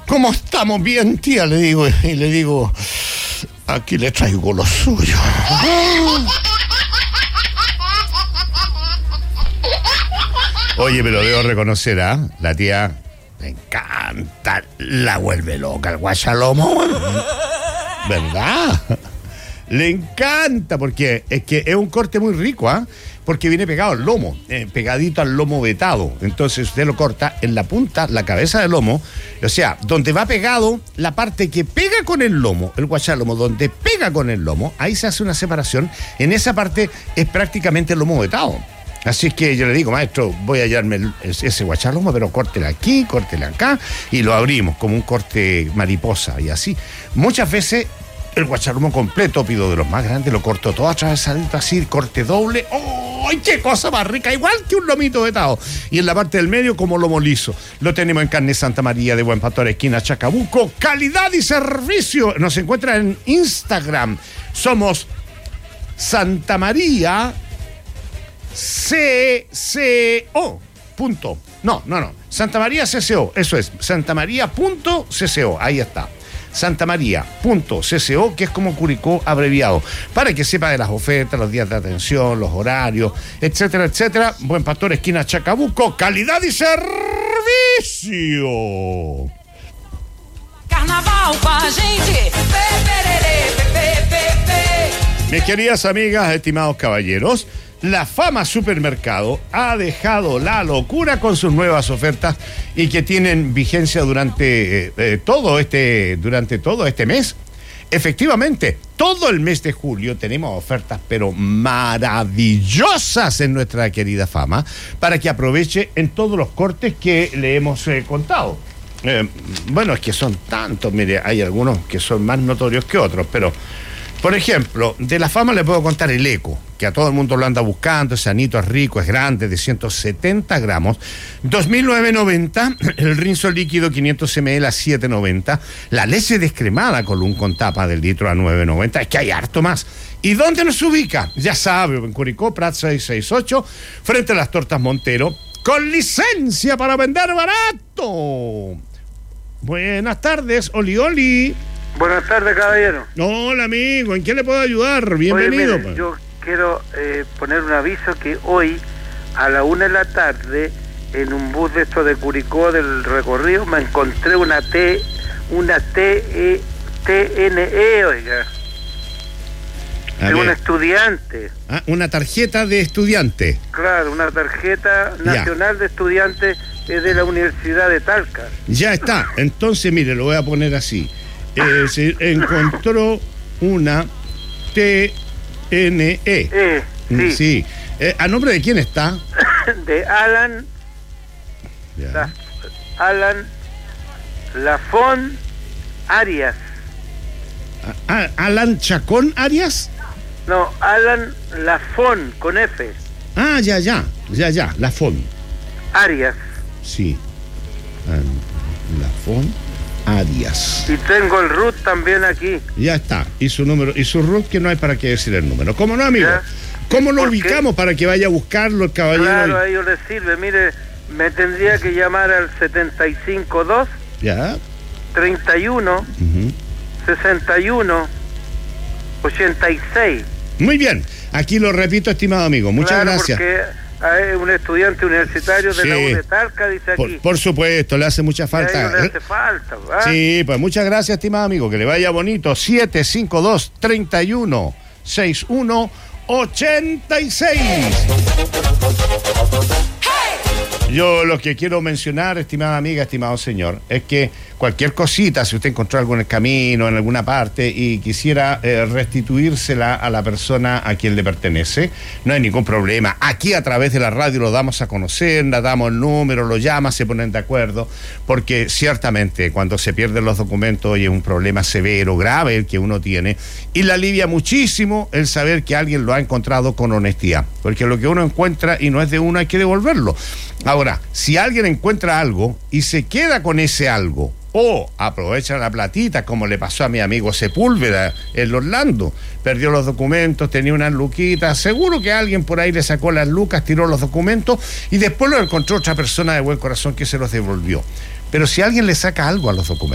¿Cómo estamos? Bien, tía, le digo. Y le digo, aquí le traigo lo suyo. Oye, pero debo reconocer, la tía me encanta, la vuelve loca el guachalomo, ¿verdad? Le encanta, porque es que es un corte muy rico, porque viene pegado al lomo, pegadito al lomo vetado. Entonces usted lo corta en la punta, la cabeza del lomo, o sea, donde va pegado la parte que pega con el lomo, el guachalomo, donde pega con el lomo, ahí se hace una separación. En esa parte es prácticamente el lomo vetado. Así es que yo le digo, maestro, voy a hallarme ese guachalomo, pero córtela aquí, córtela acá, y lo abrimos como un corte mariposa, y así. Muchas veces el guachalomo completo, pido de los más grandes, lo corto todo atravesadito así, corte doble. ¡Ay, qué cosa más rica! Igual que un lomito vetado. Y en la parte del medio como lomo liso. Lo tenemos en Carne Santa María de Buen Pastor, esquina Chacabuco. Calidad y servicio. Nos encuentra en Instagram. Somos Santa María CCO. Punto. No. Santa María CCO. Eso es. santamaría.cco. Ahí está. santamaría.cco, que es como Curicó abreviado, para que sepa de las ofertas, los días de atención, los horarios, etcétera, etcétera. Buen Pastor, esquina Chacabuco, calidad y servicio. Carnaval com a gente. Mis queridas amigas, estimados caballeros, La Fama Supermercado ha dejado la locura con sus nuevas ofertas y que tienen vigencia durante todo este mes. Efectivamente, todo el mes de julio tenemos ofertas pero maravillosas en nuestra querida Fama para que aproveche en todos los cortes que le hemos contado. Bueno, es que son tantos, mire, hay algunos que son más notorios que otros, pero por ejemplo, de La Fama le puedo contar el Eco, que a todo el mundo lo anda buscando. Es sanito, es rico, es grande, de 170 gramos, 2.990, el rinzo líquido 500 ml a 7.90, la leche descremada Colún con tapa del litro a 9.90, es que hay harto más. ¿Y dónde nos ubica? Ya sabe, en Curicó, Prat 668, frente a las Tortas Montero, con licencia para vender barato. Buenas tardes, Oli. Buenas tardes, caballero. Hola, amigo, ¿en qué le puedo ayudar? Bienvenido. Oye, mire, yo quiero poner un aviso que hoy a la 1 de la tarde en un bus de esto de Curicó del recorrido me encontré una TNE, oiga. De un estudiante. Una tarjeta de estudiante. Claro, una tarjeta nacional de estudiantes de la Universidad de Talca. Ya está. Entonces, mire, lo voy a poner así. Se encontró una TNE. Sí. ¿A nombre de quién está? De Alan. Alan Lafón Arias. ¿Alan Chacón Arias? No, Alan Lafón con F. Ya, Lafón Arias. Sí. Lafón Arias. Y tengo el RUT también aquí. Ya está. Y su número, y su RUT, que no hay para qué decir el número. ¿Cómo no, amigo? ¿Ya? ¿Cómo lo ubicamos para que vaya a buscarlo el caballero? Claro, a ellos les sirve. Mire, me tendría que llamar al 752 31 61 86. Muy bien. Aquí lo repito, estimado amigo. Muchas gracias. Porque un estudiante universitario de la U de Talca, dice aquí. Por supuesto, le hace mucha falta. A ellos le hace falta, ¿verdad? Sí, pues muchas gracias, estimado amigo. Que le vaya bonito. 752 31 61 86. Yo lo que quiero mencionar, estimada amiga, estimado señor, es que cualquier cosita, si usted encontró algo en el camino, en alguna parte, y quisiera restituírsela a la persona a quien le pertenece, no hay ningún problema. Aquí a través de la radio lo damos a conocer, le damos el número, lo llama, se ponen de acuerdo, porque ciertamente cuando se pierden los documentos es un problema severo, grave el que uno tiene, y le alivia muchísimo el saber que alguien lo ha encontrado con honestidad, porque lo que uno encuentra y no es de uno hay que devolverlo. Ahora, si alguien encuentra algo y se queda con ese algo, o aprovecha la platita, como le pasó a mi amigo Sepúlveda en Orlando, perdió los documentos, tenía unas luquitas, seguro que alguien por ahí le sacó las lucas, tiró los documentos y después lo encontró otra persona de buen corazón que se los devolvió. Pero si alguien le saca algo a los documentos,